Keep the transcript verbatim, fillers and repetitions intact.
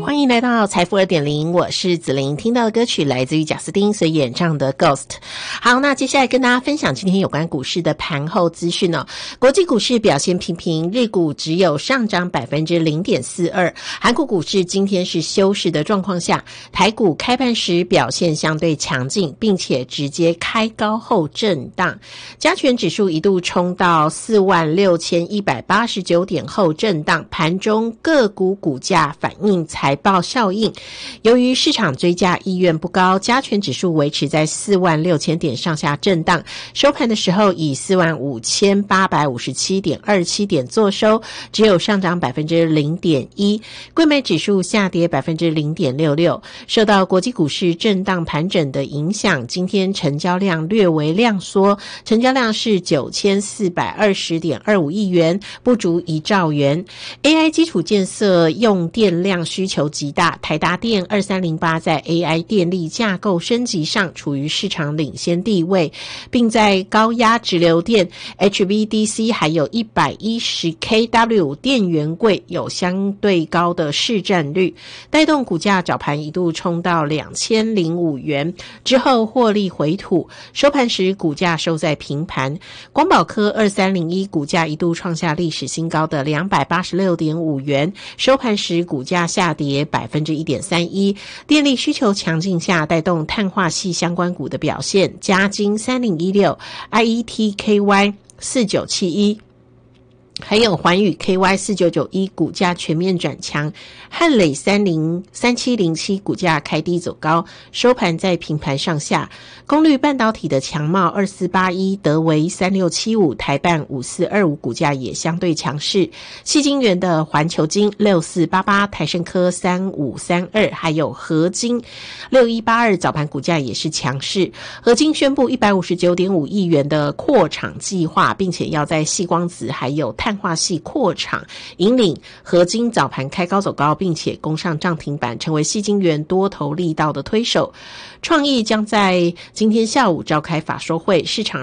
欢迎来到财富 二点零， 我是子琳。听到的歌曲来自于贾斯汀所演唱的 Ghost。 好，那接下来跟大家分享今天有关股市的盘后资讯哦。国际股市表现平平，日股只有上涨 百分之零点四二， 韩国股市今天是休市的状况下，台股开盘时表现相对强劲，并且直接开高后震荡，加权指数一度冲到四万六千一百八十九点后震荡，盘中个股股价反映财报效应，由于市场追价意愿不高，加权指数维持在四万六千点上下震荡，收盘的时候以四万五千八百五十七点二七点作收，只有上涨 百分之零点一， 柜买指数下跌 百分之零点六六。 受到国际股市震荡盘整的影响，今天成交量略为量缩，成交量是九千四百二十点二五亿元，不足一兆元。 A I 基础建设用电量需求极大，台达电二三零八在 A I 电力架构升级上处于市场领先地位，并在高压直流电 H V D C 还有 一百一十 k W 电源柜有相对高的市占率，带动股价早盘一度冲到两千零五元，之后获利回吐，收盘时股价收在平盘。光宝科二三零一股价一度创下历史新高的两百八十六点五元，收盘时股价下跌 百分之一点三一， 电力需求强劲下带动碳化系相关股的表现，嘉金三零一六 I E T K Y 四九七一还有环宇 K Y 四九九一股价全面转强，汉磊三七零七股价开低走高，收盘在平盘上下。功率半导体的强茂二四八一、德微三六七五、台半五四二五股价也相对强势。矽晶圆的环球晶六四八八、台胜科三五三二，还有合晶六一八二早盘股价也是强势。合晶宣布一百五十九点五亿元的扩厂计划，并且要在矽光子还有碳化系扩厂，引领合晶早盘开高走高，并且攻上涨停板，成为矽晶圆多头力道的推手。创意将在今天下午召开法说会，市场